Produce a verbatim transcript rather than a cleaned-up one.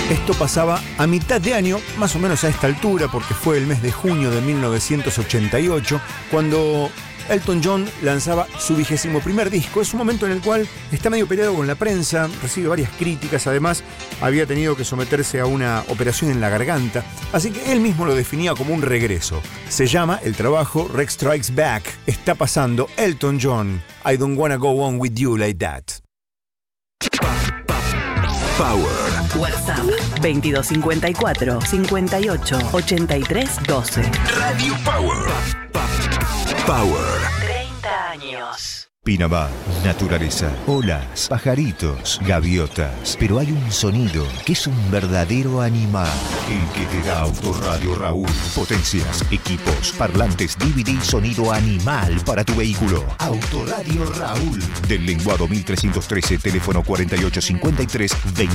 Esto pasaba a mitad de año, más o menos a esta altura, porque fue el mes de junio de mil novecientos ochenta y ocho, cuando Elton John lanzaba su vigésimo primer disco. Es un momento en el cual está medio peleado con la prensa, recibe varias críticas, además había tenido que someterse a una operación en la garganta, así que él mismo lo definía como un regreso. Se llama el trabajo Rex Strikes Back. Está pasando Elton John, I Don't Wanna Go On With You Like That. Power. WhatsApp veintidós cincuenta y cuatro, cincuenta y ocho, ochenta y tres, doce. Radio Power. Power. treinta años. Pinamar, naturaleza, olas, pajaritos, gaviotas. Pero hay un sonido que es un verdadero animal. El que te da Autoradio Raúl. Potencias, equipos, parlantes, D V D, sonido animal para tu vehículo. Autoradio Raúl. Del Lenguado mil trescientos trece, teléfono cuarenta y ocho cincuenta y tres, veinte.